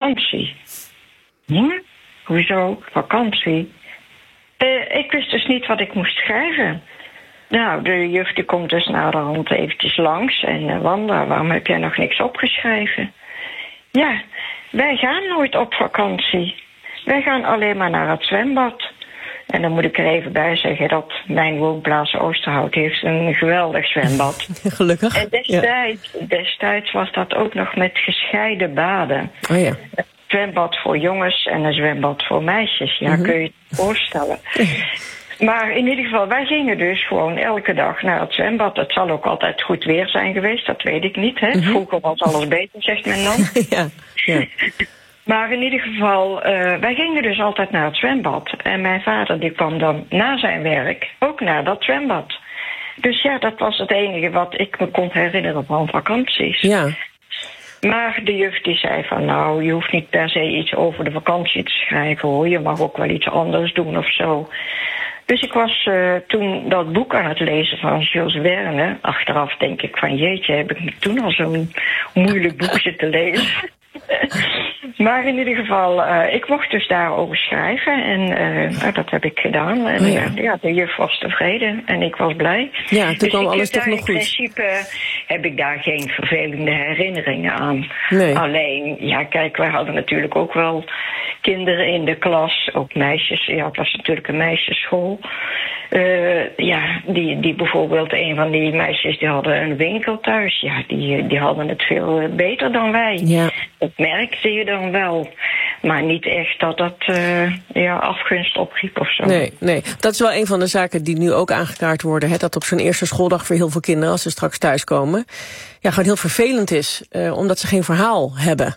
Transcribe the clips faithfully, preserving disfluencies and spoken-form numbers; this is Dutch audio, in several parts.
vakantie. Hm? Hoezo vakantie? Uh, ik wist dus niet wat ik moest schrijven. Nou, de juf die komt dus naderhand eventjes langs. En uh, Wanda, waarom heb jij nog niks opgeschreven? Ja, wij gaan nooit op vakantie. Wij gaan alleen maar naar het zwembad. En dan moet ik er even bij zeggen dat mijn woonplaats Oosterhout heeft een geweldig zwembad. Gelukkig. En destijds, ja. destijds was dat ook nog met gescheiden baden. Oh ja. Een zwembad voor jongens en een zwembad voor meisjes. Ja, mm-hmm. Kun je je voorstellen. Maar in ieder geval, wij gingen dus gewoon elke dag naar het zwembad. Het zal ook altijd goed weer zijn geweest, dat weet ik niet. Hè? Mm-hmm. Vroeger was alles beter, zegt men dan. ja, ja. Maar in ieder geval, uh, wij gingen dus altijd naar het zwembad. En mijn vader die kwam dan na zijn werk ook naar dat zwembad. Dus ja, dat was het enige wat ik me kon herinneren van vakanties. Ja. Maar de juf die zei van, nou, je hoeft niet per se iets over de vakantie te schrijven, hoor. Je mag ook wel iets anders doen of zo. Dus ik was uh, toen dat boek aan het lezen van Jules Verne. Achteraf denk ik van, jeetje, heb ik toen al zo'n moeilijk boek zitten lezen. Maar in ieder geval, uh, ik mocht dus daarover schrijven. En uh, nou, dat heb ik gedaan. En oh ja. Uh, ja, de juf was tevreden en ik was blij. Ja, toen dus kwam alles toch nog goed. In principe uh, heb ik daar geen vervelende herinneringen aan. Nee. Alleen, ja, kijk, wij hadden natuurlijk ook wel kinderen in de klas. Ook meisjes. Ja, het was natuurlijk een meisjesschool. Uh, ja, die, die bijvoorbeeld, een van die meisjes, die hadden een winkel thuis. Ja, die, die hadden het veel beter dan wij. Ja. Dat merkte je dan wel. Maar niet echt dat dat uh, ja, afgunst opriep of zo. Nee, nee, dat is wel een van de zaken die nu ook aangekaart worden. Hè, dat op zo'n eerste schooldag voor heel veel kinderen, als ze straks thuiskomen, ja, gewoon heel vervelend is. Uh, omdat ze geen verhaal hebben.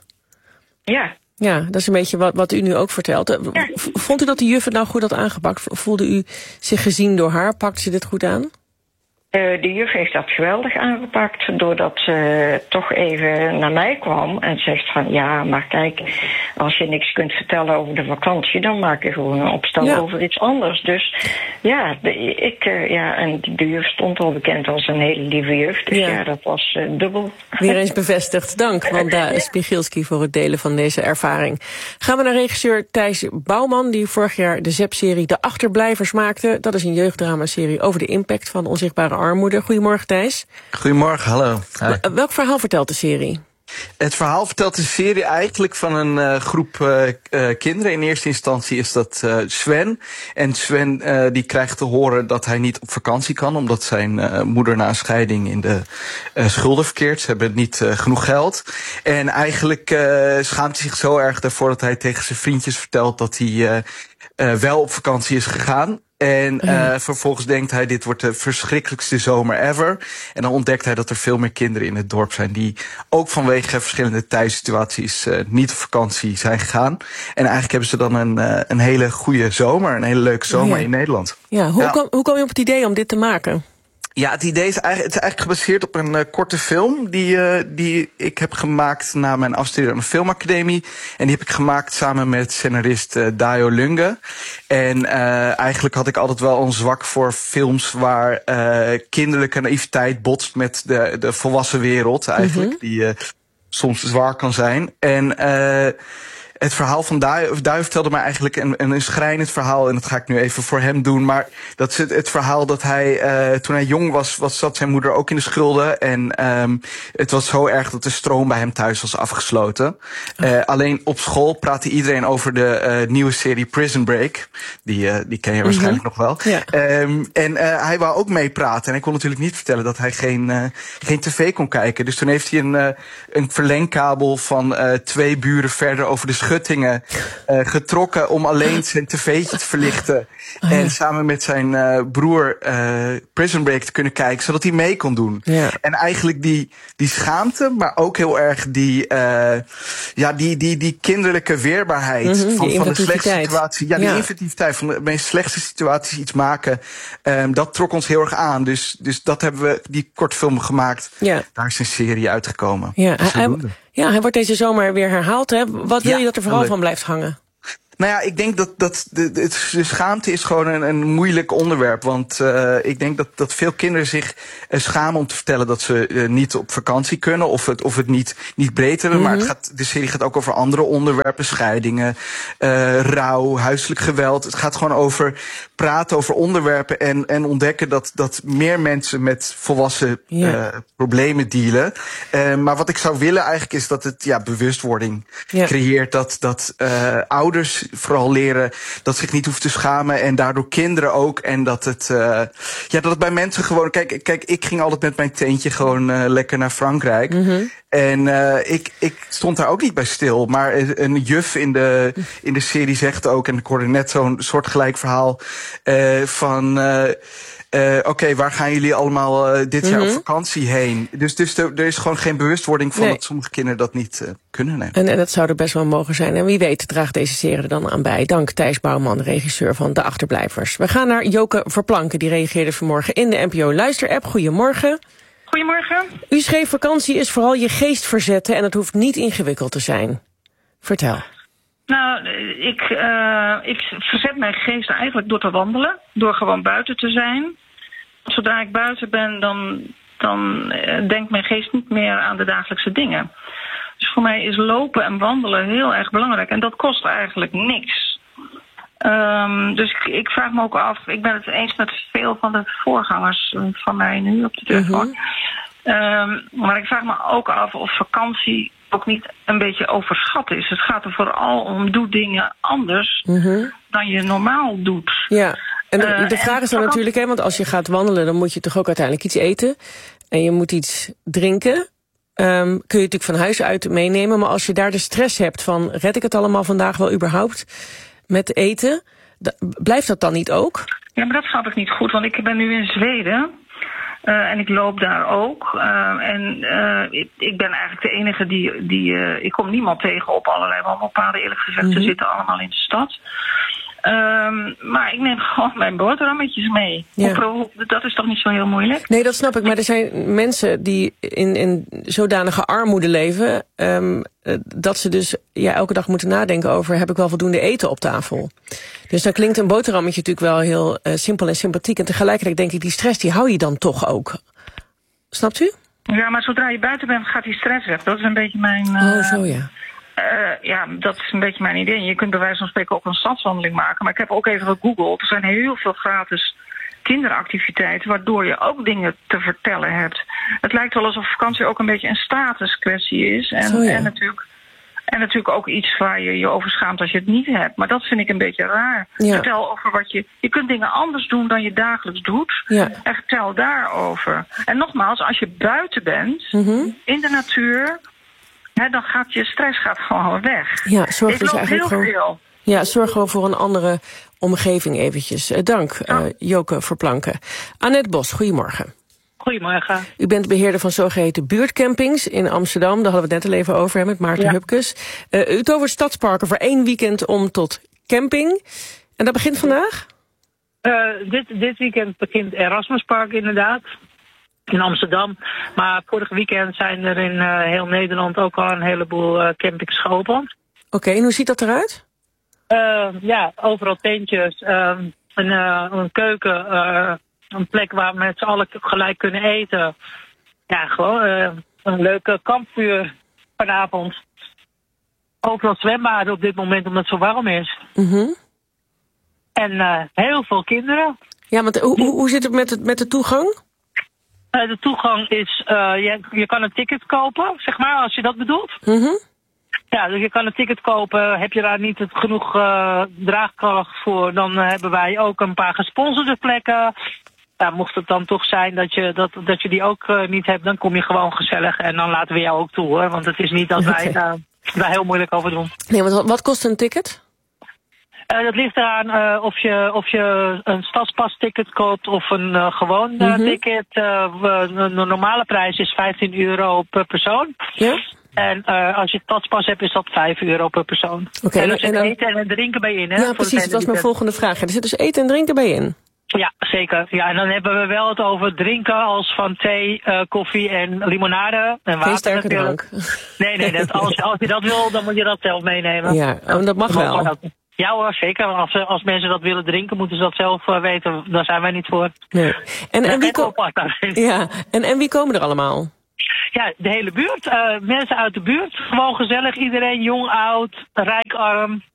Ja. Ja, dat is een beetje wat, wat u nu ook vertelt. Ja. Vond u dat de juf het nou goed had aangepakt? Voelde u zich gezien door haar? Pakte ze dit goed aan? Uh, de juf heeft dat geweldig aangepakt, doordat ze toch even naar mij kwam en zegt van, ja, maar kijk, als je niks kunt vertellen over de vakantie, dan maak je gewoon een opstel ja. over iets anders. Dus ja, de, ik, uh, ja, en de juf stond al bekend als een hele lieve juf, dus ja, ja dat was uh, dubbel. Weer eens bevestigd. Dank, Wanda ja. Spigielski, voor het delen van deze ervaring. Gaan we naar regisseur Thijs Bouwman, die vorig jaar de Z E P-serie De Achterblijvers maakte. Dat is een jeugddramaserie over de impact van onzichtbare armoede. Goedemorgen, Thijs. Goedemorgen, hallo. Hi. Welk verhaal vertelt de serie? Het verhaal vertelt de serie eigenlijk van een uh, groep uh, uh, kinderen. In eerste instantie is dat uh, Sven. En Sven uh, die krijgt te horen dat hij niet op vakantie kan, omdat zijn uh, moeder na een scheiding in de uh, schulden verkeert. Ze hebben niet uh, genoeg geld. En eigenlijk uh, schaamt hij zich zo erg daarvoor dat hij tegen zijn vriendjes vertelt dat hij uh, uh, wel op vakantie is gegaan. En uh, vervolgens denkt hij, dit wordt de verschrikkelijkste zomer ever. En dan ontdekt hij dat er veel meer kinderen in het dorp zijn die ook vanwege verschillende thuissituaties uh, niet op vakantie zijn gegaan. En eigenlijk hebben ze dan een, uh, een hele goede zomer, een hele leuke zomer ja. in Nederland. Ja, hoe, ja. Kom, hoe kom je op het idee om dit te maken? Ja, het idee is eigenlijk, het is eigenlijk gebaseerd op een uh, korte film die, uh, die ik heb gemaakt na mijn afstuderen aan de filmacademie. En die heb ik gemaakt samen met scenarist uh, Dayo Lunge. En uh, eigenlijk had ik altijd wel een zwak voor films waar uh, kinderlijke naïviteit botst met de, de volwassen wereld eigenlijk. Mm-hmm. Die uh, soms zwaar kan zijn. En uh, het verhaal van Dayo, Dayo vertelde mij eigenlijk een, een schrijnend verhaal. En dat ga ik nu even voor hem doen. Maar dat is het, het verhaal dat hij, uh, toen hij jong was, was, zat zijn moeder ook in de schulden. En um, het was zo erg dat de stroom bij hem thuis was afgesloten. Uh, alleen op school praatte iedereen over de uh, nieuwe serie Prison Break. Die, uh, die ken je waarschijnlijk mm-hmm. nog wel. Ja. Um, en uh, hij wou ook meepraten. En hij kon natuurlijk niet vertellen dat hij geen, uh, geen tv kon kijken. Dus toen heeft hij een, uh, een verlengkabel van uh, twee buren verder over de schutting Uh, getrokken om alleen zijn tv'tje te verlichten. Oh, ja. En samen met zijn uh, broer uh, Prison Break te kunnen kijken, zodat hij mee kon doen. Ja. En eigenlijk die, die schaamte, maar ook heel erg die, uh, ja, die, die, die kinderlijke weerbaarheid mm-hmm, van, van de slechtste situatie. Ja, die ja. inventiviteit van de meest slechtste situaties iets maken. Um, dat trok ons heel erg aan. Dus, dus dat hebben we, die kortfilm gemaakt. Ja. Daar is een serie uitgekomen. Ja, hij, Ja, hij wordt deze zomer weer herhaald. Hè? Wat wil ja, je dat er vooral van blijft hangen? Nou ja, ik denk dat, dat de, de, de schaamte is gewoon een, een moeilijk onderwerp. Want uh, ik denk dat, dat veel kinderen zich uh, schamen om te vertellen dat ze uh, niet op vakantie kunnen. Of het, of het niet, niet breed hebben. Mm-hmm. Maar het gaat, de serie gaat ook over andere onderwerpen. Scheidingen, uh, rouw, huiselijk geweld. Het gaat gewoon over praten over onderwerpen. En, en ontdekken dat, dat meer mensen met volwassen uh, yeah. problemen dealen. Uh, maar wat ik zou willen eigenlijk is dat het ja, bewustwording yeah. creëert. Dat, dat uh, ouders vooral leren dat zich niet hoeft te schamen. En daardoor kinderen ook. En dat het, uh, ja, dat het bij mensen gewoon... Kijk, kijk, ik ging altijd met mijn teentje gewoon uh, lekker naar Frankrijk. Mm-hmm. En uh, ik, ik stond daar ook niet bij stil. Maar een juf in de, in de serie zegt ook... en ik hoorde net zo'n soortgelijk verhaal uh, van... Uh, Uh, Oké, okay, waar gaan jullie allemaal uh, dit jaar mm-hmm. op vakantie heen? Dus, dus er, er is gewoon geen bewustwording van nee. dat sommige kinderen dat niet uh, kunnen nemen. En, en dat zou er best wel mogen zijn. En wie weet draagt deze serie er dan aan bij. Dank Thijs Bouwman, regisseur van De Achterblijvers. We gaan naar Joke Verplanken. Die reageerde vanmorgen in de N P O Luister-app. Goedemorgen. Goedemorgen. U schreef vakantie is vooral je geest verzetten en het hoeft niet ingewikkeld te zijn. Vertel. Nou, ik, uh, ik verzet mijn geest eigenlijk door te wandelen. Door gewoon buiten te zijn. Zodra ik buiten ben, dan, dan uh, denkt mijn geest niet meer aan de dagelijkse dingen. Dus voor mij is lopen en wandelen heel erg belangrijk. En dat kost eigenlijk niks. Um, dus ik, ik vraag me ook af, ik ben het eens met veel van de voorgangers van mij nu op de telefoon. Uh-huh. Um, maar ik vraag me ook af of vakantie ook niet een beetje overschat is. Het gaat er vooral om, doe dingen anders uh-huh. dan je normaal doet. Ja, en de, uh, de vraag en is dan natuurlijk, hè, want als je gaat wandelen, dan moet je toch ook uiteindelijk iets eten. En je moet iets drinken. Um, kun je natuurlijk van huis uit meenemen. Maar als je daar de stress hebt van, red ik het allemaal vandaag wel überhaupt met eten? Da- blijft dat dan niet ook? Ja, maar dat snap ik niet goed, want ik ben nu in Zweden. Uh, en ik loop daar ook. Uh, en uh, ik, ik ben eigenlijk de enige die... die uh, ik kom niemand tegen op allerlei wandelpaden, eerlijk gezegd. Mm-hmm. Ze zitten allemaal in de stad. Um, maar ik neem gewoon mijn boterhammetjes mee. Ja. Hoe, dat is toch niet zo heel moeilijk? Nee, dat snap ik. Maar er zijn mensen die in, in zodanige armoede leven... Um, dat ze dus ja, elke dag moeten nadenken over... heb ik wel voldoende eten op tafel? Dus dan klinkt een boterhammetje natuurlijk wel heel uh, simpel en sympathiek. En tegelijkertijd denk ik, die stress die hou je dan toch ook. Snapt u? Ja, maar zodra je buiten bent, gaat die stress weg. Dat is een beetje mijn... Uh, oh, zo ja. Uh, ja, dat is een beetje mijn idee. Je kunt bij wijze van spreken ook een stadswandeling maken. Maar ik heb ook even gegoogeld. Er zijn heel veel gratis kinderactiviteiten... waardoor je ook dingen te vertellen hebt. Het lijkt wel alsof vakantie ook een beetje een statuskwestie is. En, Zo, ja. en, natuurlijk, en natuurlijk ook iets waar je je over schaamt als je het niet hebt. Maar dat vind ik een beetje raar. Ja. Vertel over wat je... Je kunt dingen anders doen dan je dagelijks doet. Ja. En vertel daarover. En nogmaals, als je buiten bent, mm-hmm. in de natuur... He, dan gaat je stress gaat gewoon weg. Ja, zorg dus eigenlijk heel gewoon, veel. Ja, zorg gewoon voor een andere omgeving eventjes. Uh, dank, uh, Joke Verplanken. Annette Bos, goedemorgen. Goedemorgen. U bent beheerder van zogeheten buurtcampings in Amsterdam. Daar hadden we het net al even over hè, met Maarten ja. Hupkes. Uh, u tovert stadsparken voor één weekend om tot camping. En dat begint vandaag? Uh, dit, dit weekend begint Erasmuspark inderdaad. In Amsterdam. Maar vorig weekend zijn er in uh, heel Nederland ook al een heleboel uh, campings geopend. Oké, okay, en hoe ziet dat eruit? Uh, ja, overal tentjes, uh, een, uh, een keuken, uh, een plek waar we met z'n allen gelijk kunnen eten. Ja, gewoon uh, een leuke kampvuur vanavond. Overal zwembaden op dit moment omdat het zo warm is. Mm-hmm. En uh, heel veel kinderen. Ja, want hoe, hoe zit het met, het met de toegang? Uh, de toegang is, uh, je, je kan een ticket kopen, zeg maar, als je dat bedoelt. Mm-hmm. Ja, dus je kan een ticket kopen. Heb je daar niet het genoeg uh, draagkracht voor, dan uh, hebben wij ook een paar gesponsorde plekken. Ja, mocht het dan toch zijn dat je, dat, dat je die ook uh, niet hebt, dan kom je gewoon gezellig. En dan laten we jou ook toe, hoor. Want het is niet dat okay. wij uh, daar heel moeilijk over doen. Nee, want wat kost een ticket? Uh, dat ligt eraan uh, of, je, of je een stadspas-ticket koopt of een uh, gewoon uh, mm-hmm. ticket. Uh, de normale prijs is vijftien euro per persoon. Ja? En uh, als je stadspas hebt, is dat vijf euro per persoon. Okay, en er zit dan... eten en drinken bij in. Hè, ja, precies. Dat was mijn volgende vraag. Er zit dus eten en drinken bij in. Ja, zeker. Ja, en dan hebben we wel het over drinken als van thee, uh, koffie en limonade. En water. Geen sterke drank. Nee, nee. Dat, als, als je dat wil, dan moet je dat zelf meenemen. Ja, oh, dat mag wel. Ja hoor, zeker. Als, als mensen dat willen drinken, moeten ze dat zelf uh, weten. Daar zijn wij niet voor. Nee. En, en, wie ko- ja. en, en wie komen er allemaal? Ja, de hele buurt. Uh, mensen uit de buurt. Gewoon gezellig. Iedereen, jong, oud, rijk, arm.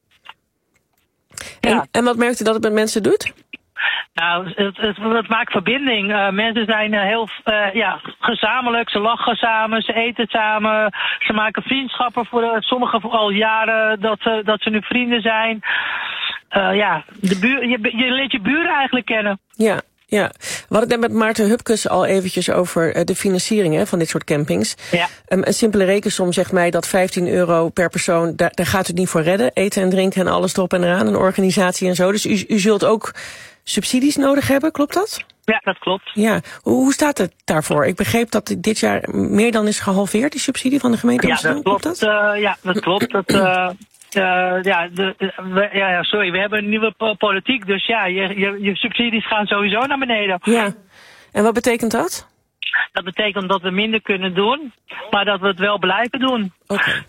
En, ja. en wat merkt u dat het met mensen doet? Nou, het, het, het maakt verbinding. Uh, mensen zijn uh, heel uh, ja, gezamenlijk. Ze lachen samen, ze eten samen. Ze maken vriendschappen voor uh, sommigen voor al jaren dat, uh, dat ze nu vrienden zijn. Uh, ja, de buur, je, je leert je buren eigenlijk kennen. Ja. Ja, we hadden het net met Maarten Hupkes al eventjes over de financiering hè, van dit soort campings. Ja. Um, een simpele rekensom zegt mij dat vijftien euro per persoon, daar, daar gaat u het niet voor redden. Eten en drinken en alles erop en eraan, een organisatie en zo. Dus u, u zult ook subsidies nodig hebben, klopt dat? Ja, dat klopt. Ja, hoe, hoe staat het daarvoor? Ik begreep dat dit jaar meer dan is gehalveerd, die subsidie van de gemeente Amsterdam. Ja, dat klopt. klopt dat? Uh, ja, dat klopt. Dat, uh, Uh, ja, de, we, ja, ja, sorry, we hebben een nieuwe po- politiek, dus ja, je, je, je subsidies gaan sowieso naar beneden. Ja, en wat betekent dat? Dat betekent dat we minder kunnen doen, maar dat we het wel blijven doen. Oké. Okay.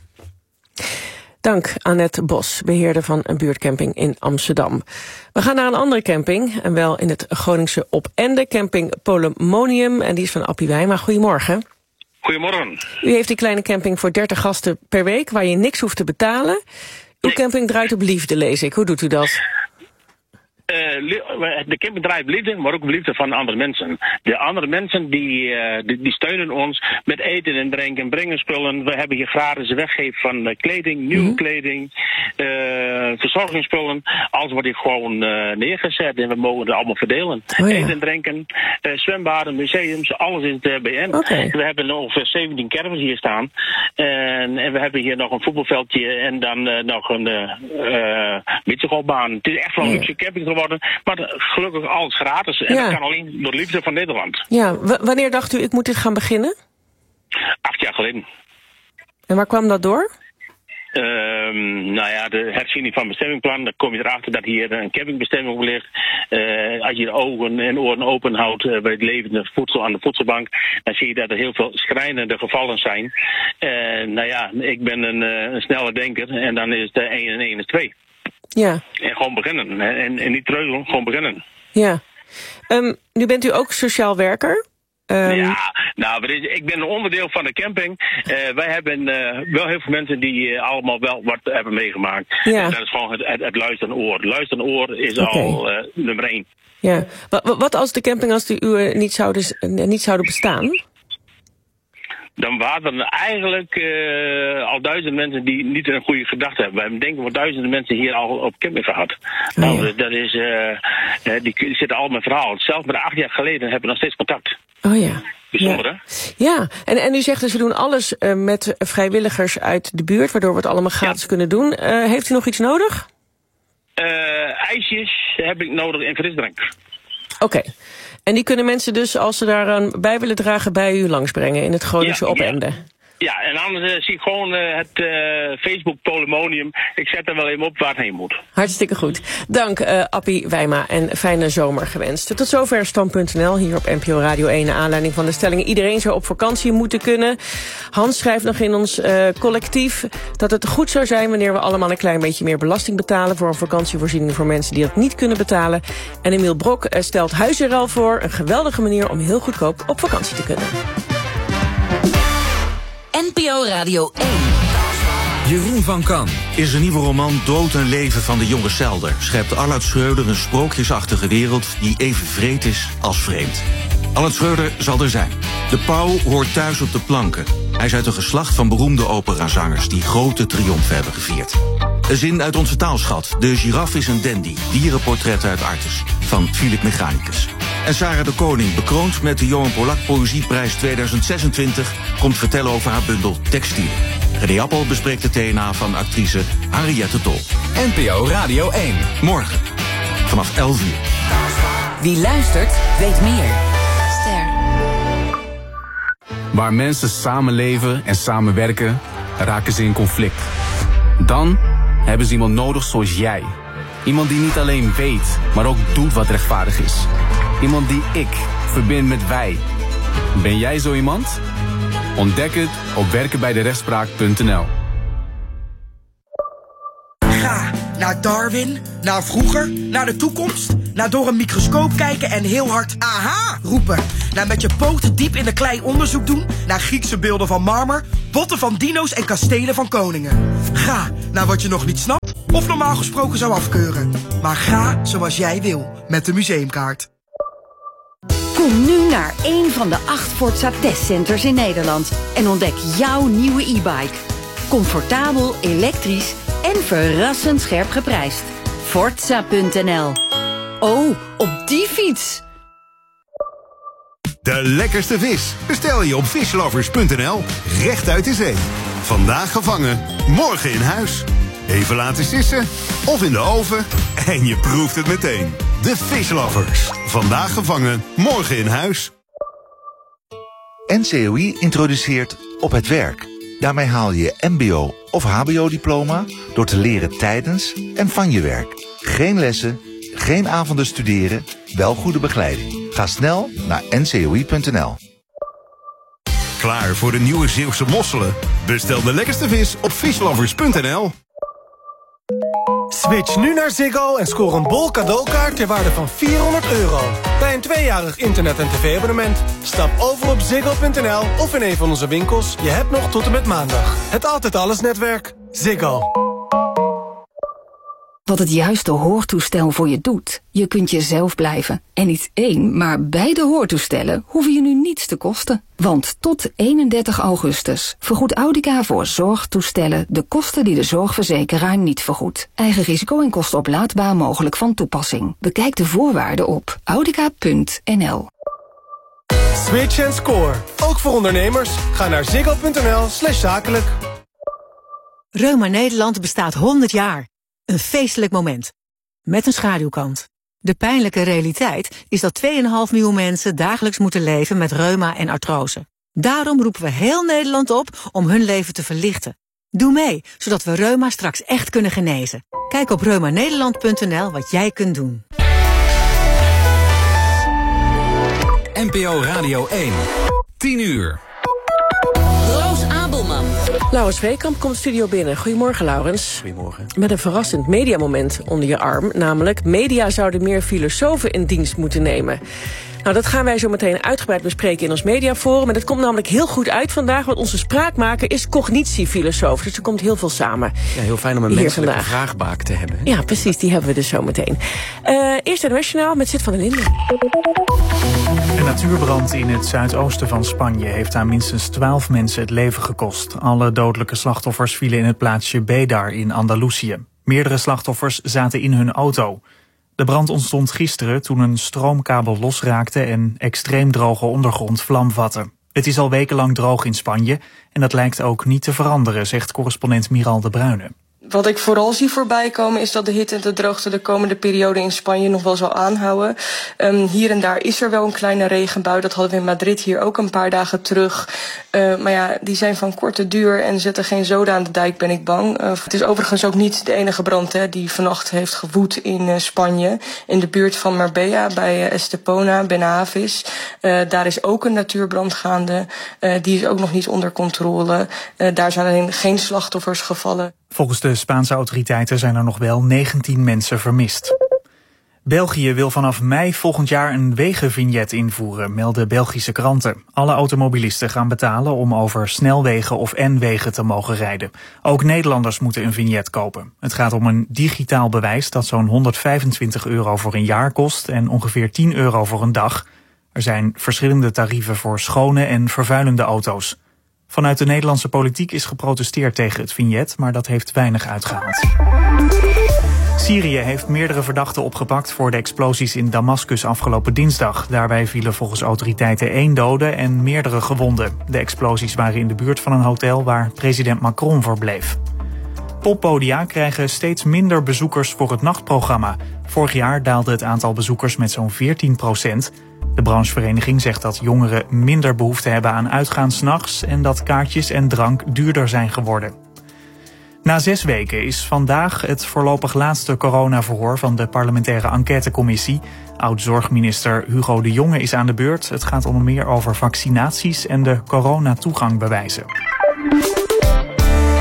Dank Annette Bos, beheerder van een buurtcamping in Amsterdam. We gaan naar een andere camping, en wel in het Groningse Opende, camping Polymonium, en die is van Appie Wijma. Goedemorgen. Goedemorgen. U heeft die kleine camping voor dertig gasten per week, waar je niks hoeft te betalen. Uw nee. camping draait op liefde, lees ik. Hoe doet u dat? Uh, de camping draait op liefde, maar ook op liefde van andere mensen. De andere mensen die, uh, die, die steunen ons met eten en drinken, brengen spullen. We hebben hier gratis weggeven van uh, kleding, nieuwe mm-hmm. kleding, uh, verzorgingsspullen. Alles wordt hier gewoon uh, neergezet en we mogen het allemaal verdelen. Oh, ja. Eten en drinken, uh, zwembaden, museums, alles is er bij in. Okay. We hebben ongeveer zeventien kermis hier staan. En, en we hebben hier nog een voetbalveldje en dan uh, nog een uh, fietsengolfbaan. Het is echt wel een luxe camping geworden. Maar gelukkig alles gratis. En ja. dat kan alleen door de liefde van Nederland. Ja, w- wanneer dacht u, ik moet dit gaan beginnen? Acht jaar geleden. En waar kwam dat door? Um, nou ja, de herziening van bestemmingplan, dan kom je erachter dat hier een campingbestemming op ligt. Uh, als je de ogen en oren open houdt uh, bij het levende voedsel aan de voedselbank, dan zie je dat er heel veel schrijnende gevallen zijn. Uh, nou ja, ik ben een, uh, een snelle denker en dan is de één en één is twee. Ja. En gewoon beginnen. En, en niet treuzelen, gewoon beginnen. Ja. Um, nu bent u ook sociaal werker. Um... Ja, nou, ik ben een onderdeel van de camping. Uh, wij hebben uh, wel heel veel mensen die uh, allemaal wel wat hebben meegemaakt. Ja. En dat is gewoon het, het, het luisterende oor. Het luisterende oor is okay. al uh, nummer één. Ja. Wat, wat als de camping als die uwe niet zouden, niet zouden bestaan? Dan waren er eigenlijk uh, al duizenden mensen die niet een goede gedachte hebben. We hebben denk ik wel duizenden mensen hier al op camping gehad. Oh, nou, ja. dat is, uh, die, die zitten al met verhaal. Zelfs met acht jaar geleden hebben we nog steeds contact. Oh ja. Bijzonder, ja. hè? Ja, en, en u zegt dus we doen alles uh, met vrijwilligers uit de buurt, waardoor we het allemaal gratis ja. kunnen doen. Uh, heeft u nog iets nodig? Uh, ijsjes heb ik nodig in frisdrank. Oké. Okay. En die kunnen mensen dus, als ze daaraan bij willen dragen, bij u langsbrengen in het Groningse ja, Opende? Ja. Ja, en anders uh, zie ik gewoon uh, het uh, Facebook Polymonium. Ik zet er wel even op waar het heen moet. Hartstikke goed. Dank uh, Appie Wijma en fijne zomer gewenst. Tot zover Stand punt n l hier op N P O Radio één. Naar aanleiding van de stellingen iedereen zou op vakantie moeten kunnen. Hans schrijft nog in ons uh, collectief dat het goed zou zijn wanneer we allemaal een klein beetje meer belasting betalen voor een vakantievoorziening voor mensen die dat niet kunnen betalen. En Emiel Brok uh, stelt huizenruil voor. Een geweldige manier om heel goedkoop op vakantie te kunnen. N P O Radio één. Jeroen van Kan. In zijn nieuwe roman Dood en Leven van de jonge Selder schept Allard Schreuder een sprookjesachtige wereld die even vreed is als vreemd. Allard Schreuder zal er zijn. De pauw hoort thuis op de planken. Hij is uit een geslacht van beroemde operazangers die grote triomfen hebben gevierd. Een zin uit onze taalschat. De giraf is een dandy. Dierenportret uit Artes van Philip Mechanicus. En Sarah de Koning, bekroond met de Johan Polak Poëzieprijs tweeduizend zesentwintig... komt vertellen over haar bundel Textiel. René Appel bespreekt de T N A van actrice Henriette Tol. N P O Radio één. Morgen, vanaf elf uur. Wie luistert, weet meer. Ster. Waar mensen samenleven en samenwerken, raken ze in conflict. Dan hebben ze iemand nodig zoals jij. Iemand die niet alleen weet, maar ook doet wat rechtvaardig is. Iemand die ik verbind met wij. Ben jij zo iemand? Ontdek het op werken bij de rechtspraak punt n l. Ga Naar Darwin, naar vroeger, naar de toekomst, naar door een microscoop kijken en heel hard aha roepen. Naar met je poten diep in de klei onderzoek doen, naar Griekse beelden van marmer, botten van dino's en kastelen van koningen. Ga naar wat je nog niet snapt of normaal gesproken zou afkeuren. Maar ga zoals jij wil met de museumkaart. Kom nu naar een van de acht Forza testcenters in Nederland en ontdek jouw nieuwe e-bike. Comfortabel, elektrisch en verrassend scherp geprijsd. Forza punt n l. Oh, op die fiets! De lekkerste vis bestel je op fishlovers punt n l. Recht uit de zee. Vandaag gevangen, morgen in huis. Even laten sissen of in de oven en je proeft het meteen. De Fishlovers. Vandaag gevangen, morgen in huis. N C O I introduceert Op het Werk. Daarmee haal je je mbo of hbo-diploma door te leren tijdens en van je werk. Geen lessen, geen avonden studeren, wel goede begeleiding. Ga snel naar N C O I punt n l. Klaar voor de nieuwe Zeeuwse mosselen? Bestel de lekkerste vis op fishlovers punt n l. Switch nu naar Ziggo en scoor een bol cadeaukaart ter waarde van vierhonderd euro. Bij een tweejarig internet- en tv-abonnement. Stap over op ziggo punt n l of in een van onze winkels. Je hebt nog tot en met maandag. Het Altijd Alles netwerk. Ziggo. Wat het juiste hoortoestel voor je doet. Je kunt jezelf blijven. En niet één, maar beide hoortoestellen hoeven je nu niets te kosten. Want tot eenendertig augustus vergoedt Audica voor zorgtoestellen de kosten die de zorgverzekeraar niet vergoedt. Eigen risico en kosten oplaadbaar mogelijk van toepassing. Bekijk de voorwaarden op audica punt n l. Switch en score. Ook voor ondernemers. Ga naar ziggo punt n l slash zakelijk. Reuma Nederland bestaat honderd jaar. Een feestelijk moment. Met een schaduwkant. De pijnlijke realiteit is dat twee komma vijf miljoen mensen dagelijks moeten leven met reuma en artrose. Daarom roepen we heel Nederland op om hun leven te verlichten. Doe mee, zodat we reuma straks echt kunnen genezen. Kijk op reuma nederland punt n l wat jij kunt doen. N P O Radio één. tien uur. Roos Abelman. Laurens Vreekamp komt studio binnen. Goedemorgen, Laurens. Goedemorgen. Met een verrassend mediamoment onder je arm. Namelijk, media zouden meer filosofen in dienst moeten nemen. Nou, dat gaan wij zo meteen uitgebreid bespreken in ons mediaforum. En dat komt namelijk heel goed uit vandaag, want onze spraakmaker is cognitiefilosoof. Dus er komt heel veel samen. Ja, heel fijn om een menselijke vandaag. vraagbaak te hebben. Hè? Ja, precies, die hebben we dus zo meteen. Uh, eerst het nationaal met Zit van der Linden. Een natuurbrand in het zuidoosten van Spanje heeft aan minstens twaalf mensen het leven gekost. Alle dodelijke slachtoffers vielen in het plaatsje Bédar in Andalusië. Meerdere slachtoffers zaten in hun auto. De brand ontstond gisteren toen een stroomkabel losraakte en extreem droge ondergrond vlam vatte. Het is al wekenlang droog in Spanje en dat lijkt ook niet te veranderen, zegt correspondent Miral de Bruyne. Wat ik vooral zie voorbij komen is dat de hitte en de droogte de komende periode in Spanje nog wel zal aanhouden. Um, hier en daar is er wel een kleine regenbui. Dat hadden we in Madrid hier ook een paar dagen terug. Uh, maar ja, die zijn van korte duur en zetten geen zoden aan de dijk, ben ik bang. Uh, het is overigens ook niet de enige brand hè, die vannacht heeft gewoed in uh, Spanje. In de buurt van Marbella bij uh, Estepona, Benavis. Uh, daar is ook een natuurbrand gaande. Uh, die is ook nog niet onder controle. Uh, daar zijn alleen geen slachtoffers gevallen. Volgens de Spaanse autoriteiten zijn er nog wel negentien mensen vermist. België wil vanaf mei volgend jaar een wegenvignet invoeren, melden Belgische kranten. Alle automobilisten gaan betalen om over snelwegen of N-wegen te mogen rijden. Ook Nederlanders moeten een vignet kopen. Het gaat om een digitaal bewijs dat zo'n honderdvijfentwintig euro voor een jaar kost en ongeveer tien euro voor een dag. Er zijn verschillende tarieven voor schone en vervuilende auto's. Vanuit de Nederlandse politiek is geprotesteerd tegen het vignet, maar dat heeft weinig uitgehaald. Syrië heeft meerdere verdachten opgepakt voor de explosies in Damascus afgelopen dinsdag. Daarbij vielen volgens autoriteiten één dode en meerdere gewonden. De explosies waren in de buurt van een hotel waar president Macron verbleef. Poppodia krijgen steeds minder bezoekers voor het nachtprogramma. Vorig jaar daalde het aantal bezoekers met zo'n veertien procent. De branchevereniging zegt dat jongeren minder behoefte hebben aan uitgaan 's nachts en dat kaartjes en drank duurder zijn geworden. Na zes weken is vandaag het voorlopig laatste coronaverhoor van de parlementaire enquêtecommissie. Oud-zorgminister Hugo de Jonge is aan de beurt. Het gaat onder meer over vaccinaties en de coronatoegangbewijzen.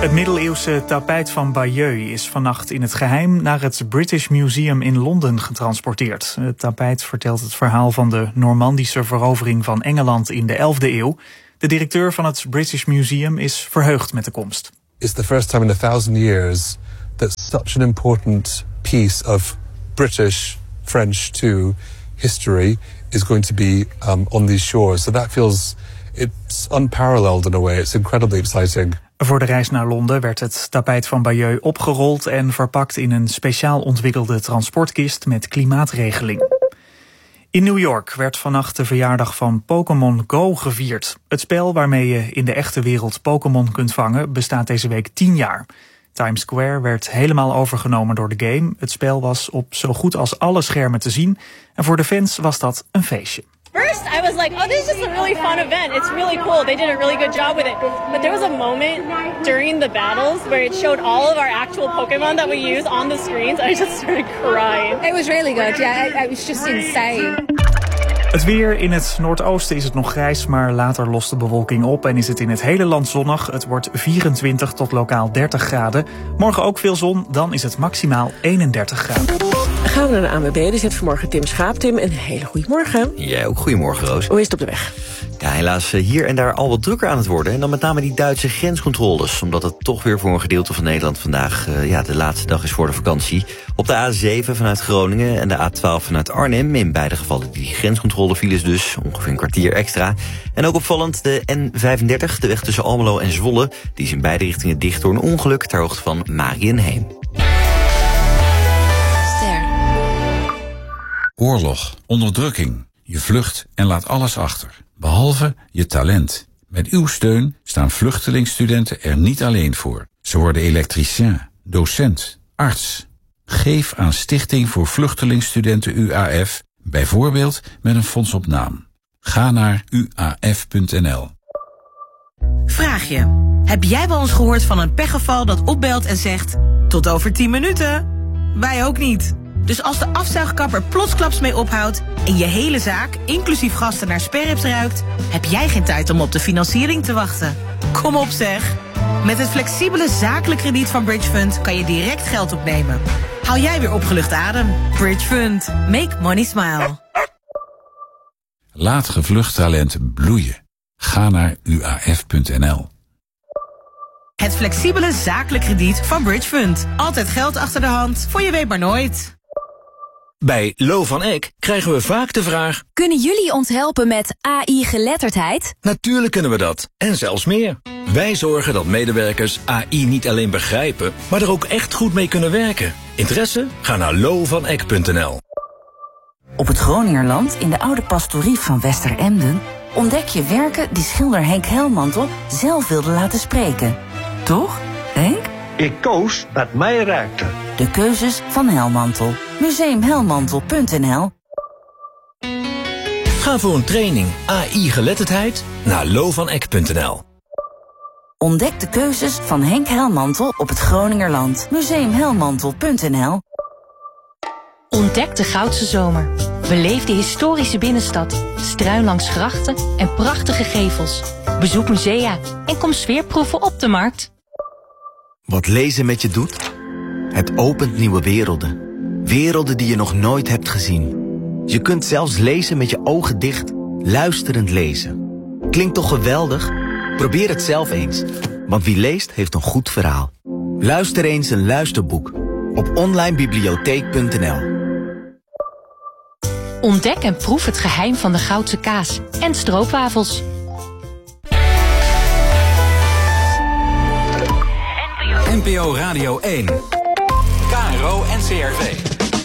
Het middeleeuwse tapijt van Bayeux is vannacht in het geheim naar het British Museum in Londen getransporteerd. Het tapijt vertelt het verhaal van de Normandische verovering van Engeland in de elfde eeuw. De directeur van het British Museum is verheugd met de komst. It's the first time in a thousand years that such an important piece of British, French too, history is going to be um, on these shores. So that feels, it's unparalleled in a way. It's incredibly exciting. Voor de reis naar Londen werd het tapijt van Bayeux opgerold en verpakt in een speciaal ontwikkelde transportkist met klimaatregeling. In New York werd vannacht de verjaardag van Pokémon Go gevierd. Het spel waarmee je in de echte wereld Pokémon kunt vangen bestaat deze week tien jaar. Times Square werd helemaal overgenomen door de game. Het spel was op zo goed als alle schermen te zien. En voor de fans was dat een feestje. First, I was like, oh, this is just a really fun event. It's really cool. They did a really good job with it. But there was a moment during the battles where it showed all of our actual Pokemon that we use on the screens. I just started crying. It was really good, yeah. It, it was just insane. Het weer: in het noordoosten is het nog grijs, maar later lost de bewolking op en is het in het hele land zonnig. Het wordt vierentwintig tot lokaal dertig graden. Morgen ook veel zon, dan is het maximaal eenendertig graden. Gaan we naar de A N W B. Er zit vanmorgen Tim Schaap. Tim, een hele goede morgen. Jij ook, goedemorgen, Roos. Hoe is het op de weg? Ja, helaas hier en daar al wat drukker aan het worden. En dan met name die Duitse grenscontroles. Omdat het toch weer voor een gedeelte van Nederland vandaag uh, ja, de laatste dag is voor de vakantie. Op de A zeven vanuit Groningen en de A twaalf vanuit Arnhem. In beide gevallen die grenscontrolefiles dus. Ongeveer een kwartier extra. En ook opvallend de N vijfendertig, de weg tussen Almelo en Zwolle. Die is in beide richtingen dicht door een ongeluk ter hoogte van Mariënheem. Oorlog, onderdrukking. Je vlucht en laat alles achter, behalve je talent. Met uw steun staan vluchtelingstudenten er niet alleen voor. Ze worden elektricien, docent, arts. Geef aan Stichting voor Vluchtelingstudenten U A F, bijvoorbeeld met een fonds op naam. Ga naar u a f punt n l. Vraag je, heb jij wel eens gehoord van een pechgeval dat opbelt en zegt: tot over tien minuten? Wij ook niet. Dus als de afzuigkapper plotsklaps mee ophoudt en je hele zaak, inclusief gasten, naar sperrips ruikt, heb jij geen tijd om op de financiering te wachten. Kom op zeg. Met het flexibele zakelijk krediet van Bridge Fund kan je direct geld opnemen. Haal jij weer opgelucht adem. Bridge Fund. Make money smile. Laat gevlucht talent bloeien. Ga naar u a f punt n l. Het flexibele zakelijk krediet van Bridge Fund. Altijd geld achter de hand, voor je weet maar nooit. Bij Lo van Eck krijgen we vaak de vraag: kunnen jullie ons helpen met A I-geletterdheid? Natuurlijk kunnen we dat, en zelfs meer. Wij zorgen dat medewerkers A I niet alleen begrijpen, maar er ook echt goed mee kunnen werken. Interesse? Ga naar lo van eck punt n l. Op het Groningerland, in de oude pastorie van Westeremden, ontdek je werken die schilder Henk Helmantel zelf wilde laten spreken. Toch, Henk? Ik koos wat mij raakte. De keuzes van Helmantel. museum helmantel punt n l. Ga voor een training A I-geletterdheid naar lo van eck punt n l. Ontdek de keuzes van Henk Helmantel op het Groningerland. museum helmantel punt n l. Ontdek de Goudse Zomer. Beleef de historische binnenstad, struin langs grachten en prachtige gevels. Bezoek musea en kom sfeerproeven op de markt. Wat lezen met je doet? Het opent nieuwe werelden. Werelden die je nog nooit hebt gezien. Je kunt zelfs lezen met je ogen dicht, luisterend lezen. Klinkt toch geweldig? Probeer het zelf eens. Want wie leest, heeft een goed verhaal. Luister eens een luisterboek op online bibliotheek punt n l. Ontdek en proef het geheim van de Goudse kaas en stroopwafels. N P O Radio één. K R O en C R V.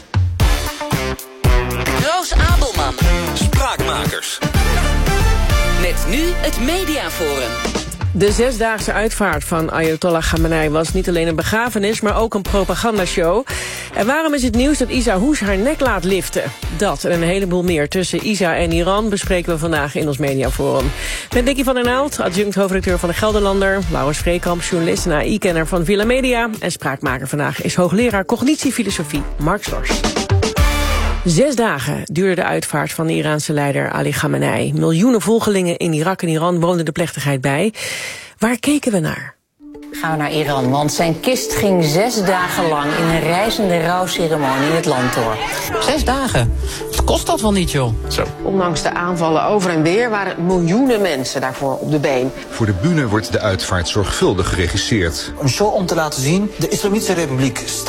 Roos Abelman. Spraakmakers. Met nu het Mediaforum. De zesdaagse uitvaart van Ayatollah Khamenei was niet alleen een begrafenis, maar ook een propagandashow. En waarom is het nieuws dat Isa Hoes haar nek laat liften? Dat en een heleboel meer tussen Isa en Iran bespreken we vandaag in ons Mediaforum. Met Dickie van der Naald, adjunct hoofdredacteur van de Gelderlander, Laurens Vreekamp, journalist en A I-kenner van Villa Media. En spraakmaker vandaag is hoogleraar cognitiefilosofie Mark Storch. Zes dagen duurde de uitvaart van de Iraanse leider Ali Khamenei. Miljoenen volgelingen in Irak en Iran woonden de plechtigheid bij. Waar keken we naar? gaan we naar Iran. Want zijn kist ging zes dagen lang in een reizende rouwceremonie in het land door. Zes dagen? Wat kost dat wel niet, joh? Zo. Ondanks de aanvallen over en weer waren miljoenen mensen daarvoor op de been. Voor de bühne wordt de uitvaart zorgvuldig geregisseerd. Een show om te laten zien, de Islamitische Republiek